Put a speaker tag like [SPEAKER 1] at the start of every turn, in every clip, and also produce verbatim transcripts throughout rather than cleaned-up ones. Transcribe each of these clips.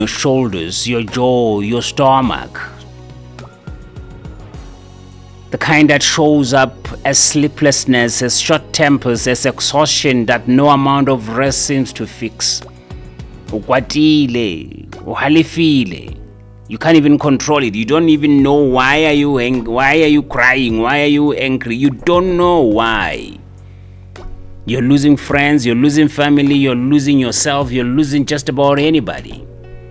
[SPEAKER 1] your shoulders, your jaw, your stomach. The kind that shows up as sleeplessness, as short tempers, as exhaustion that no amount of rest seems to fix. Ukwatile, uhalifile. You can't even control it. You don't even know why are you ang- why are you crying? Why are you angry? You don't know why. You're losing friends, you're losing family, you're losing yourself, you're losing just about anybody.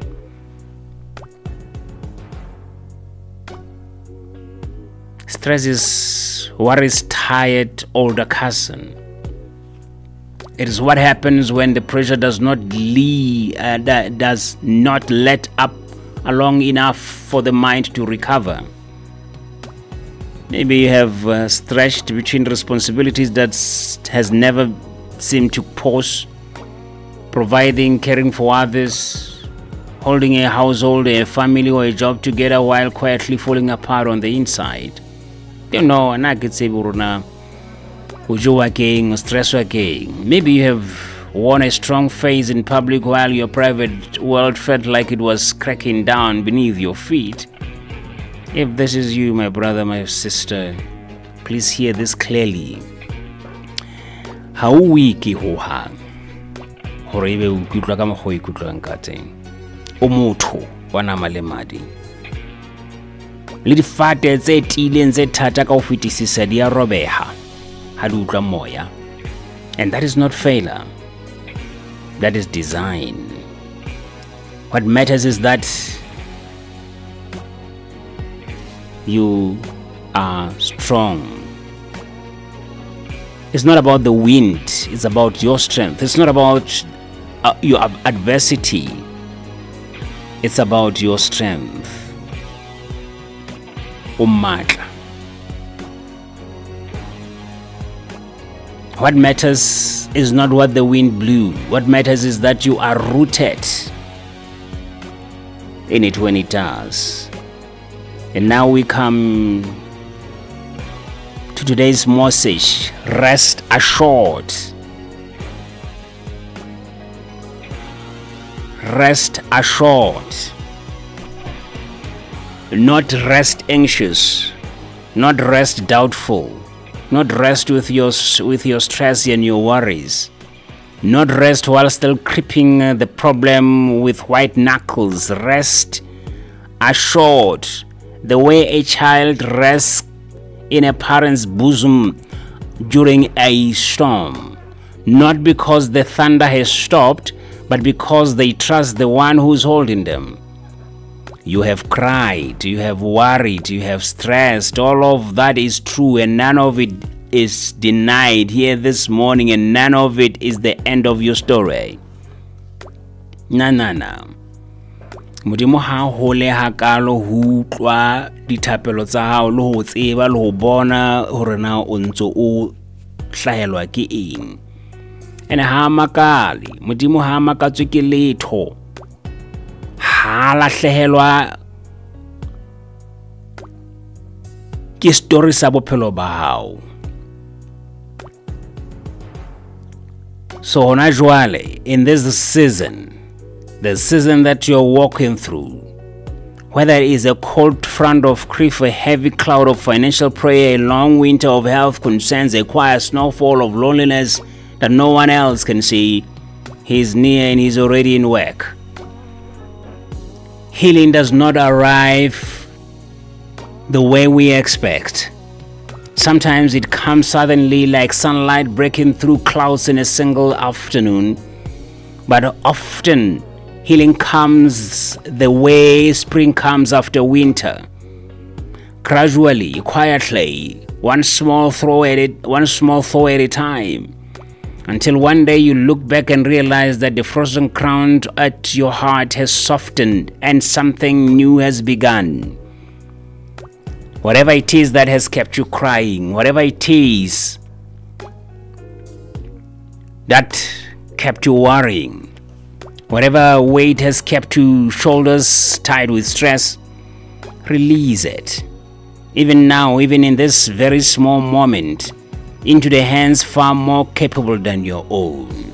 [SPEAKER 1] Stress is worry's tired older cousin. It is what happens when the pressure does not lee, uh, does not let up long enough for the mind to recover. Maybe you have uh, stretched between responsibilities that has never seemed to pause, providing, caring for others, holding a household, a family, or a job together while quietly falling apart on the inside. You know, and I could say, Buruna, Ujuwa stress maybe you have worn a strong face in public while your private world felt like it was cracking down beneath your feet. If this is you, my brother, my sister, please hear this clearly. Hauwiki hoha hore ebe o ikutlwa ka mokgwa o ikutlwang ka teng. O motho wa nama le madi. Le difate tse tileng tse thata ka ho fetisisa di a robeha ha di utlwa moya. And that is not failure. That is design. What matters is that you are strong. It's not about the wind, it's about your strength. It's not about uh, your adversity, it's about your strength. Umatla. What matters is not what the wind blew. What matters is that you are rooted in it when it does. And now we come to today's message. Rest assured. Rest assured. Not rest anxious. Not rest doubtful. Not rest with your with your stress and your worries. Not rest while still creeping the problem with white knuckles. Rest assured. The way a child rests in a parent's bosom during a storm. Not because the thunder has stopped, but because they trust the one who's holding them. You have cried, you have worried, you have stressed. All of that is true, and none of it is denied here this morning, and none of it is the end of your story. Na na na. Modimo ha hole ha kalo ho utlwa dithapelo tsa hao le ho tseba le ho bona hore na o ntso o hlahelwa ke eng. Ene ha makali, modimo ha makatswe ke letho. Ha lahlehelwa ke story sa bophelo ba hao. So hona jwale, in this season, the season that you're walking through, whether it is a cold front of grief, a heavy cloud of financial prayer, a long winter of health concerns, a quiet snowfall of loneliness that no one else can see, he's near and he's already in work. Healing does not arrive the way we expect. Sometimes it comes suddenly like sunlight breaking through clouds in a single afternoon. But often, healing comes the way spring comes after winter. Gradually, quietly, one small throw at it, one small throw at a time. Until one day you look back and realize that the frozen ground at your heart has softened and something new has begun. Whatever it is that has kept you crying, whatever it is that kept you worrying, whatever weight has kept your shoulders tied with stress, release it. Even now, even in this very small moment, into the hands far more capable than your own.